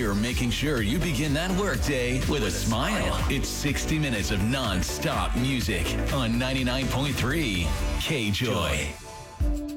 We're making sure you begin that workday with a smile. It's 60 minutes of non-stop music on 99.3 K-Joy.